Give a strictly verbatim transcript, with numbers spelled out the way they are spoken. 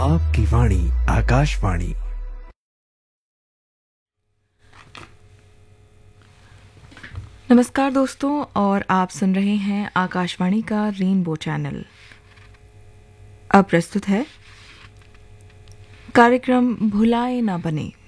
आपकी वाणी आकाशवाणी। नमस्कार दोस्तों, और आप सुन रहे हैं आकाशवाणी का रेनबो चैनल। अब प्रस्तुत है कार्यक्रम भुलाए ना बने।